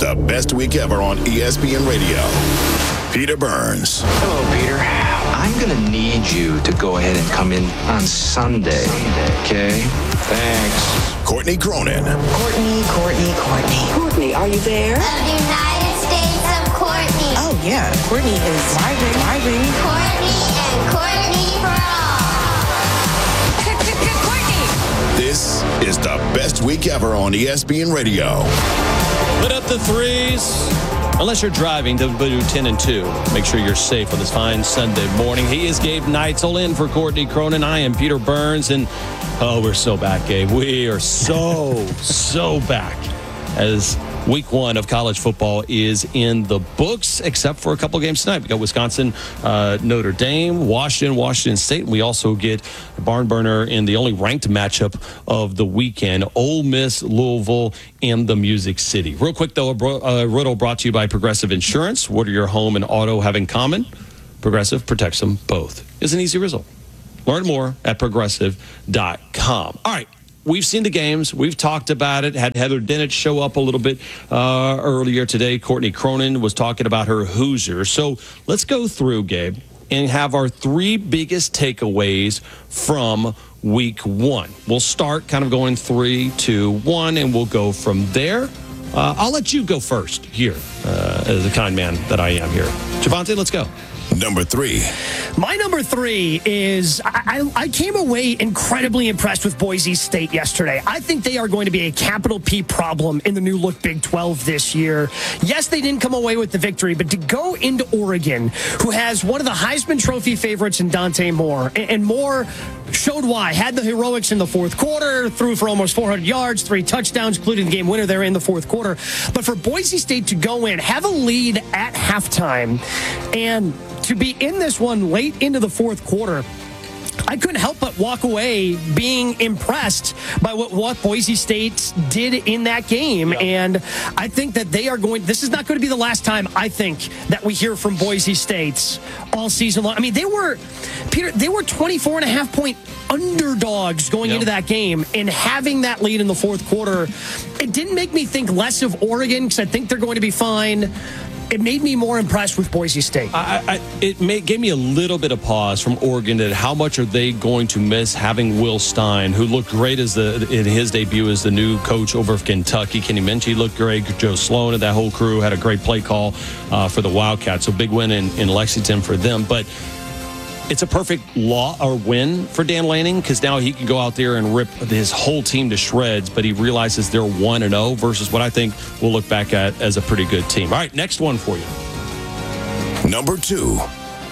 the best week ever on ESPN Radio. Peter Burns. Hello, Peter. I'm going to need you to go ahead and come in on Sunday. Okay? Thanks. Courtney Cronin. Courtney. Courtney, are you there? Of the United States of Courtney. Oh, yeah. Courtney is driving. Courtney and Courtney for all. Courtney. This is the best week ever on ESPN Radio. Put up the threes. Unless you're driving, do 10 and 2. Make sure you're safe on this fine Sunday morning. He is Gabe Neitzel in for Courtney Cronin. I am Peter Burns, and we're so back, Gabe. We are so back as week one of college football is in the books, except for a couple games tonight. We got Wisconsin, Notre Dame, Washington State. And we also get a barn burner in the only ranked matchup of the weekend, Ole Miss, Louisville, and the Music City. Real quick, though, a riddle brought to you by Progressive Insurance. What do your home and auto have in common? Progressive protects them both. It's an easy result. Learn more at progressive.com. All right. We've seen the games. We've talked about it. Had Heather Dennett show up a little bit earlier today. Courtney Cronin was talking about her Hoosiers. So let's go through, Gabe, and have our three biggest takeaways from week one. We'll start kind of going 3, 2, 1, and we'll go from there. I'll let you go first here, as a kind man that I am here. Javante, let's go. Number 3. My number 3 is I came away incredibly impressed with Boise State yesterday. I think they are going to be a capital P problem in the new look Big 12 this year. Yes, they didn't come away with the victory, but to go into Oregon, who has one of the Heisman Trophy favorites in Dante Moore, and Moore showed why. Had the heroics in the fourth quarter, threw for almost 400 yards, 3 touchdowns, including the game winner there in the fourth quarter. But for Boise State to go in, have a lead at halftime, and to be in this one late into the fourth quarter, I couldn't help but walk away being impressed by what Boise State did in that game. Yep. And I think that this is not going to be the last time, I think, that we hear from Boise State all season long. I mean, they were 24.5-point underdogs going into that game, and having that lead in the fourth quarter, it didn't make me think less of Oregon, because I think they're going to be fine. It made me more impressed with Boise State. It gave me a little bit of pause from Oregon that how much are they going to miss having Will Stein, who looked great in his debut as the new coach over Kentucky. Kenny Minchie looked great. Joe Sloan and that whole crew had a great play call for the Wildcats. So big win in Lexington for them. But it's a perfect win for Dan Lanning, because now he can go out there and rip his whole team to shreds, but he realizes they're 1-0 versus what I think we'll look back at as a pretty good team. All right, next one for you. Number 2.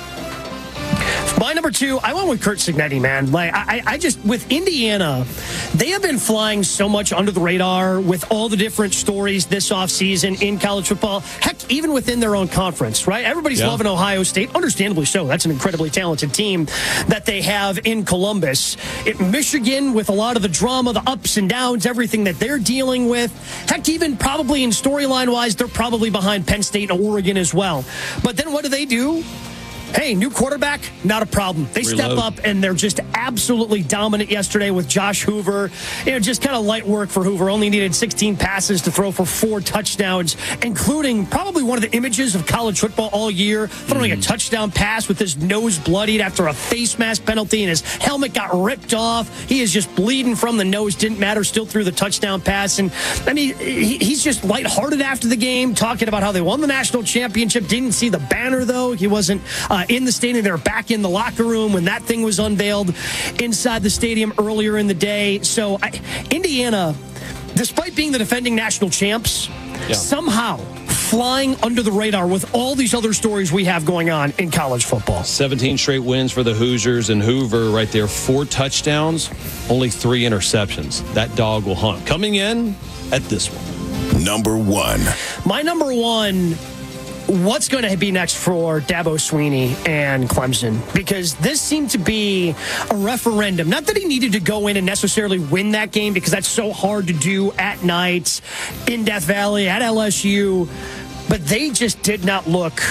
My number 2, I went with Curt Cignetti, man. Like I just, with Indiana, they have been flying so much under the radar with all the different stories this offseason in college football. Heck, even within their own conference, right? Everybody's loving Ohio State, understandably so. That's an incredibly talented team that they have in Columbus. Michigan, with a lot of the drama, the ups and downs, everything that they're dealing with. Heck, even probably in storyline-wise, they're probably behind Penn State and Oregon as well. But then what do? Hey, new quarterback, not a problem. They step up, and they're just absolutely dominant yesterday with Josh Hoover. Just kind of light work for Hoover. Only needed 16 passes to throw for 4 touchdowns, including probably one of the images of college football all year, throwing a touchdown pass with his nose bloodied after a face mask penalty, and his helmet got ripped off. He is just bleeding from the nose. Didn't matter. Still threw the touchdown pass. And, I mean, he's just lighthearted after the game, talking about how they won the national championship. Didn't see the banner, though. He wasn't in the stadium. They were back in the locker room when that thing was unveiled inside the stadium earlier in the day. So Indiana, despite being the defending national champs, somehow flying under the radar with all these other stories we have going on in college football. 17 straight wins for the Hoosiers, and Hoover right there, 4 touchdowns, only 3 interceptions. That dog will hunt. Coming in at this one. Number 1. My number 1, what's going to be next for Dabo Swinney and Clemson? Because this seemed to be a referendum. Not that he needed to go in and necessarily win that game, because that's so hard to do at night in Death Valley, at LSU. But they just did not look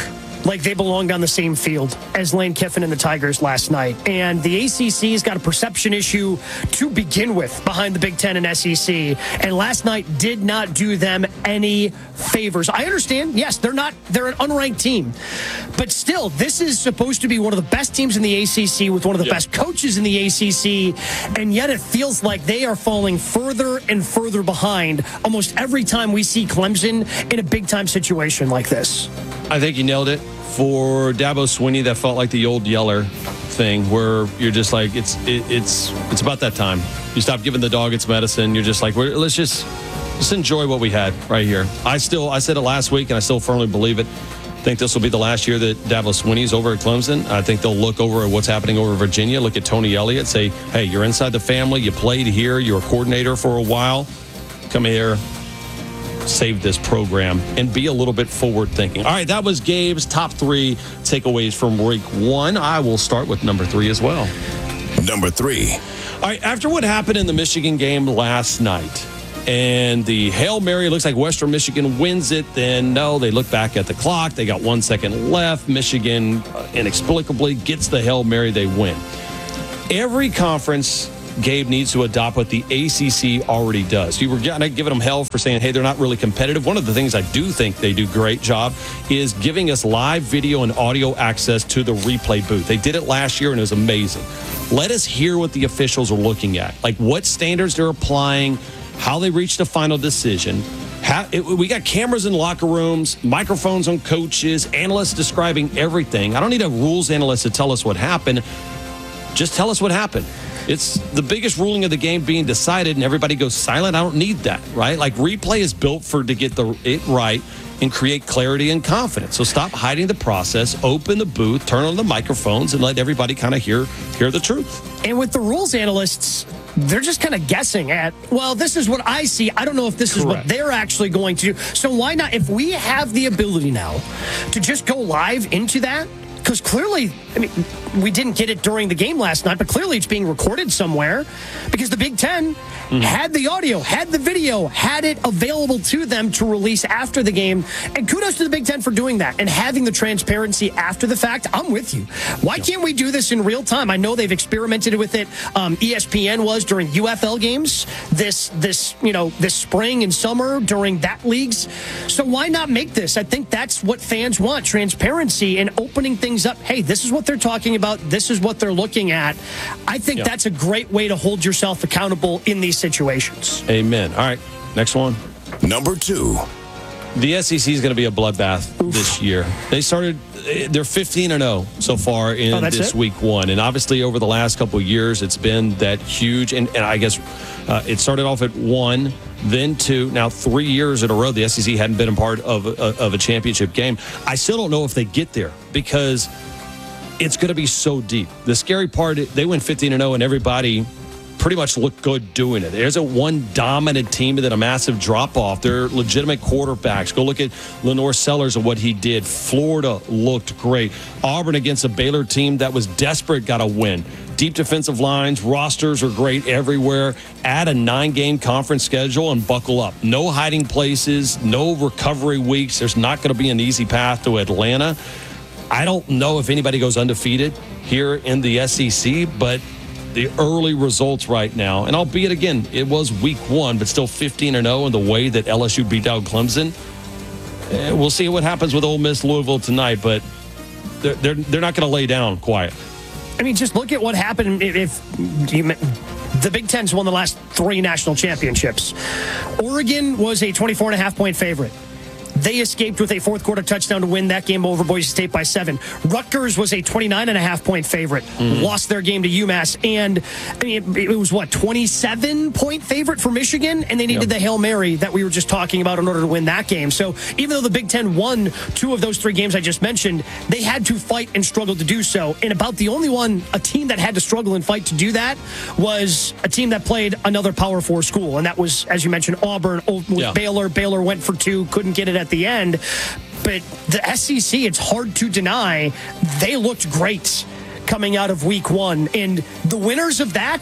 like they belonged on the same field as Lane Kiffin and the Tigers last night. And the ACC's got a perception issue to begin with behind the Big Ten and SEC. And last night did not do them any favors. I understand, yes, they're an unranked team. But still, this is supposed to be one of the best teams in the ACC with one of the best coaches in the ACC. And yet it feels like they are falling further and further behind almost every time we see Clemson in a big-time situation like this. I think you nailed it. For Dabo Swinney, that felt like the old Yeller thing where you're just like, it's about that time. You stop giving the dog its medicine. You're just like, let's just enjoy what we had right here. I said it last week, and I still firmly believe it. I think this will be the last year that Dabo Swinney's over at Clemson. I think they'll look over at what's happening over Virginia, look at Tony Elliott, say, hey, you're inside the family. You played here. You're a coordinator for a while. Come here. Save this program and be a little bit forward thinking. All right, that was Gabe's top 3 takeaways from week 1. I will start with number 3 as well. Number 3. All right, after what happened in the Michigan game last night and the Hail Mary, looks like Western Michigan wins it. Then no, they look back at the clock. They got 1 second left. Michigan inexplicably gets the Hail Mary. They win. Every conference, Gabe, needs to adopt what the ACC already does. You were giving them hell for saying, hey, they're not really competitive. One of the things I do think they do a great job is giving us live video and audio access to the replay booth. They did it last year, and it was amazing. Let us hear what the officials are looking at, like what standards they're applying, how they reached a final decision. We got cameras in locker rooms, microphones on coaches, analysts describing everything. I don't need a rules analyst to tell us what happened. Just tell us what happened. It's the biggest ruling of the game being decided and everybody goes silent. I don't need that, right? Like replay is built to get it right and create clarity and confidence. So stop hiding the process, open the booth, turn on the microphones, and let everybody kind of hear the truth. And with the rules analysts, they're just kind of guessing at, well, this is what I see. I don't know if this is what they're actually going to do. So why not, if we have the ability now to just go live into that, because clearly, I mean, we didn't get it during the game last night, but clearly it's being recorded somewhere because the Big Ten had the audio, had the video, had it available to them to release after the game. And kudos to the Big Ten for doing that and having the transparency after the fact. I'm with you. Why can't we do this in real time? I know they've experimented with it. ESPN was during UFL games this spring and summer during that leagues. So why not make this? I think that's what fans want, transparency and opening things up. Hey, this is what they're talking about. This is what they're looking at. I think that's a great way to hold yourself accountable in these situations. Amen. All right, next one. Number 2. The SEC is going to be a bloodbath this year. They're 15-0 so far in this week 1. And obviously over the last couple of years, it's been that huge. And I guess it started off at 1, then 2, now 3 years in a row. The SEC hadn't been a part of a championship game. I still don't know if they get there because it's going to be so deep. The scary part, they went 15-0 and everybody pretty much looked good doing it. There's a one dominant team and then a massive drop-off. They're legitimate quarterbacks. Go look at Lenore Sellers and what he did. Florida looked great. Auburn against a Baylor team that was desperate got a win. Deep defensive lines, rosters are great everywhere. Add a 9-game conference schedule and buckle up. No hiding places, no recovery weeks. There's not going to be an easy path to Atlanta. I don't know if anybody goes undefeated here in the SEC, but the early results right now, and albeit again, it was week 1, but still 15-0 in the way that LSU beat out Clemson. We'll see what happens with Ole Miss Louisville tonight, but they're not going to lay down quiet. I mean, just look at what happened if the Big Ten's won the last 3 national championships. Oregon was a 24.5-point favorite. They escaped with a fourth-quarter touchdown to win that game over Boise State by 7. Rutgers was a 29.5-point favorite, lost their game to UMass, and I mean, it was, 27-point favorite for Michigan, and they needed the Hail Mary that we were just talking about in order to win that game. So even though the Big Ten won 2 of those 3 games I just mentioned, they had to fight and struggle to do so. And about the only a team that had to struggle and fight to do that was a team that played another Power 4 school, and that was, as you mentioned, Auburn with Baylor. Baylor went for 2, couldn't get it at the end. But the SEC, it's hard to deny, they looked great coming out of week 1. And the winners of that,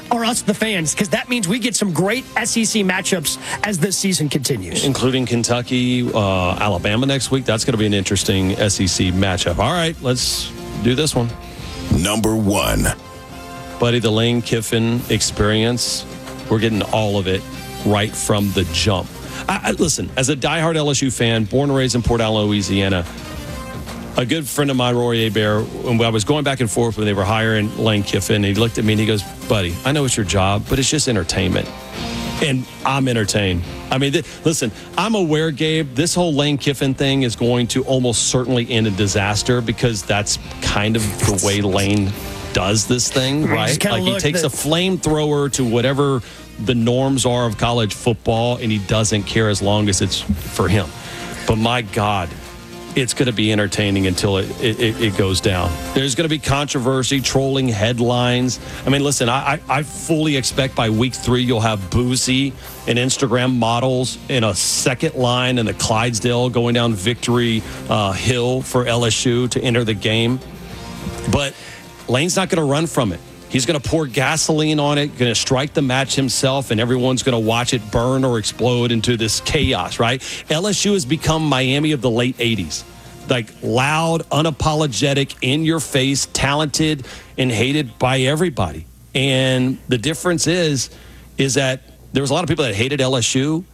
or us, the fans, because that means we get some great SEC matchups as this season continues. Including Kentucky, Alabama next week. That's going to be an interesting SEC matchup. All right, let's do this one. Number 1. Buddy, the Lane Kiffin experience, we're getting all of it right from the jump. Listen, as a diehard LSU fan, born and raised in Port Allen, Louisiana, a good friend of mine, Rory Hebert, when I was going back and forth when they were hiring Lane Kiffin, he looked at me and he goes, buddy, I know it's your job, but it's just entertainment. And I'm entertained. I mean, listen, I'm aware, Gabe, this whole Lane Kiffin thing is going to almost certainly end in disaster because that's kind of the way Lane does this thing, right? Like he takes a flamethrower to whatever the norms are of college football, and he doesn't care as long as it's for him. But my God, it's going to be entertaining until it goes down. There's going to be controversy, trolling headlines. I mean, listen, I fully expect by week 3 you'll have Boozy and Instagram models in a second line in the Clydesdale going down Victory Hill for LSU to enter the game. But Lane's not going to run from it. He's going to pour gasoline on it, going to strike the match himself, and everyone's going to watch it burn or explode into this chaos, right? LSU has become Miami of the late 80s. Like loud, unapologetic, in-your-face, talented, and hated by everybody. And the difference is that there was a lot of people that hated LSU,